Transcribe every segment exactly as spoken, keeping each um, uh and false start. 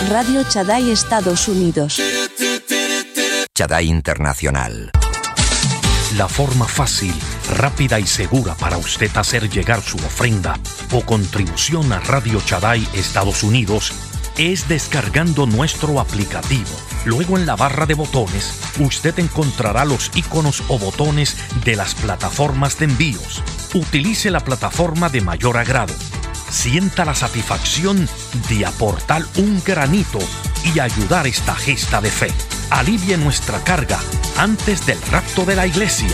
Radio Shaddai Estados Unidos. Shaddai Internacional. La forma fácil, rápida y segura para usted hacer llegar su ofrenda o contribución a Radio Shaddai Estados Unidos es descargando nuestro aplicativo. Luego en la barra de botones, usted encontrará los iconos o botones de las plataformas de envíos. Utilice la plataforma de mayor agrado. Sienta la satisfacción de aportar un granito y ayudar esta gesta de fe. Alivie nuestra carga antes del rapto de la iglesia.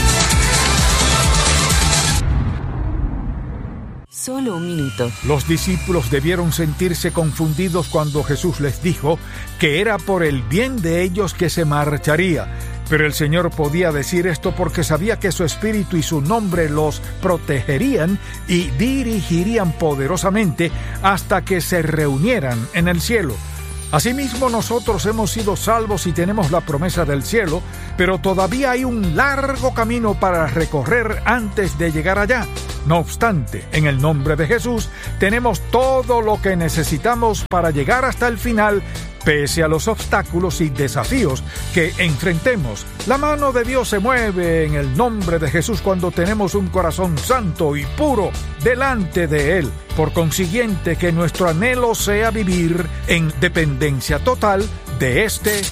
Solo un minuto. Los discípulos debieron sentirse confundidos cuando Jesús les dijo que era por el bien de ellos que se marcharía. Pero el Señor podía decir esto porque sabía que su espíritu y su nombre los protegerían y dirigirían poderosamente hasta que se reunieran en el cielo. Asimismo, nosotros hemos sido salvos y tenemos la promesa del cielo, pero todavía hay un largo camino para recorrer antes de llegar allá. No obstante, en el nombre de Jesús, tenemos todo lo que necesitamos para llegar hasta el final, pese a los obstáculos y desafíos que enfrentemos. La mano de Dios se mueve en el nombre de Jesús cuando tenemos un corazón santo y puro delante de Él. Por consiguiente, que nuestro anhelo sea vivir en dependencia total de este